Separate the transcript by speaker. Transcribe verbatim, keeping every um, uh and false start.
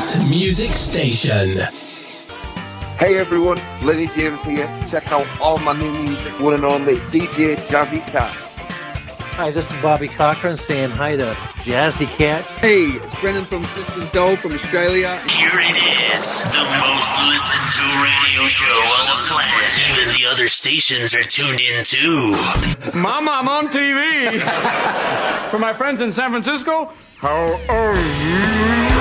Speaker 1: Dance Music Station.
Speaker 2: Hey everyone, Lenny James here. Check out all my new music, one and only D J Jazzy Cat.
Speaker 3: Hi, this is Bobby Cochran saying hi to Jazzy Cat.
Speaker 4: Hey, it's Brennan from Sisters Doll from Australia.
Speaker 5: Here it is, the most listened to radio show on the planet. Even the other stations are tuned in too.
Speaker 6: Mama, I'm on T V. For my friends in San Francisco, how are you?